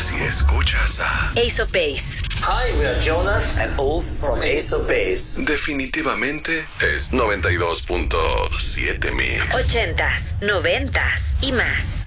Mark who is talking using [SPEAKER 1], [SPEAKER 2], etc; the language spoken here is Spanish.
[SPEAKER 1] si escuchas a
[SPEAKER 2] Ace of Base.
[SPEAKER 3] Hi, we are Jonas and Ulf from Ace of Base.
[SPEAKER 1] definitivamente es 92.7 Mix.
[SPEAKER 2] 80s, 90s y más.